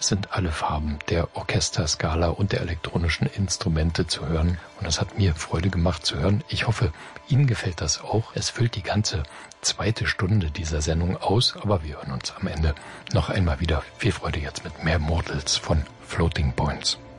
Es sind alle Farben der Orchesterskala und der elektronischen Instrumente zu hören. Und das hat mir Freude gemacht zu hören. Ich hoffe, Ihnen gefällt das auch. Es füllt die ganze zweite Stunde dieser Sendung aus. Aber wir hören uns am Ende noch einmal wieder. Viel Freude jetzt mit mehr Mortals von Floating Points.